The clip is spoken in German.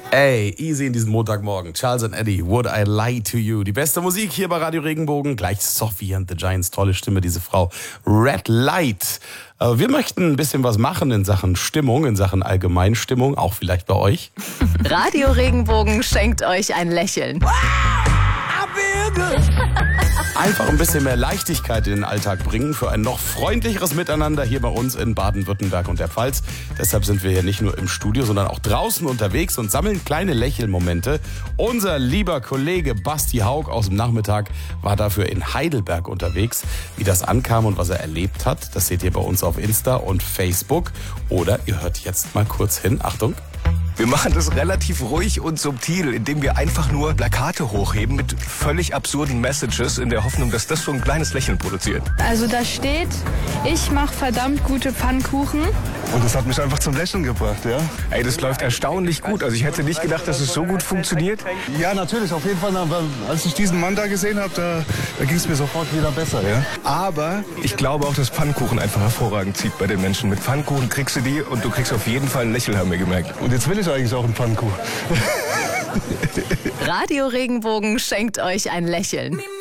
Ey, easy in diesem Montagmorgen. Charles and Eddie, Would I Lie to You? Die beste Musik hier bei Radio Regenbogen. Gleich Sophie and the Giants. Tolle Stimme, diese Frau. Red Light. Wir möchten ein bisschen was machen in Sachen Stimmung, in Sachen Allgemeinstimmung. Auch vielleicht bei euch. Radio Regenbogen schenkt euch ein Lächeln. Einfach ein bisschen mehr Leichtigkeit in den Alltag bringen für ein noch freundlicheres Miteinander hier bei uns in Baden-Württemberg und der Pfalz. Deshalb sind wir hier nicht nur im Studio, sondern auch draußen unterwegs und sammeln kleine Lächelmomente. Unser lieber Kollege Basti Haug aus dem Nachmittag war dafür in Heidelberg unterwegs. Wie das ankam und was er erlebt hat, das seht ihr bei uns auf Insta und Facebook. Oder ihr hört jetzt mal kurz hin. Achtung. Wir machen das relativ ruhig und subtil, indem wir einfach nur Plakate hochheben mit völlig absurden Messages in der Hoffnung, dass das so ein kleines Lächeln produziert. Also da steht, ich mache verdammt gute Pfannkuchen. Und das hat mich einfach zum Lächeln gebracht, ja. Ey, das läuft erstaunlich gut. Also ich hätte nicht gedacht, dass es so gut funktioniert. Ja, natürlich, auf jeden Fall. Als ich diesen Mann da gesehen habe, da ging es mir sofort wieder besser, ja. Aber ich glaube auch, dass Pfannkuchen einfach hervorragend zieht bei den Menschen. Mit Pfannkuchen kriegst du die und du kriegst auf jeden Fall ein Lächeln, haben wir gemerkt. Und jetzt will ich eigentlich auch einen Pfannkuchen. Radio Regenbogen schenkt euch ein Lächeln.